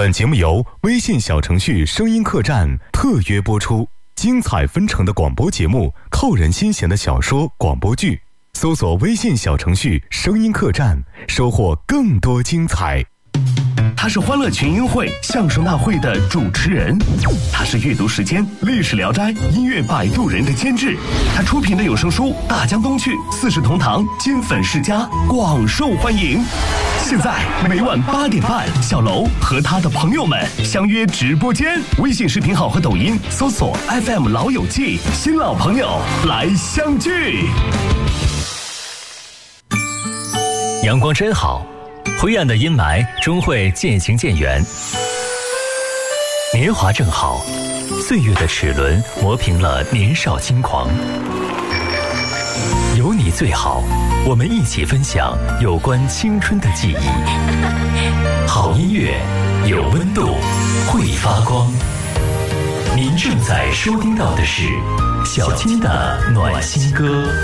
本节目由微信小程序声音客栈特约播出，精彩纷呈的广播节目，扣人心弦的小说广播剧，搜索微信小程序声音客栈，收获更多精彩。 他是欢乐群英会相声大会的主持人，他是阅读时间历史聊斋音乐摆渡人的监制，他出品的有声书大江东去四世同堂金粉世家广受欢迎。现在每晚8点半，小楼和他的朋友们相约直播间，微信视频号和抖音搜索 FM 老友记，新老朋友来相聚。 阳光真好，灰暗的阴霾终会渐行渐远。年华正好，岁月的齿轮磨平了年少轻狂。有你最好，我们一起分享有关青春的记忆。好音乐，有温度，会发光。您正在收听到的是小金的暖心歌。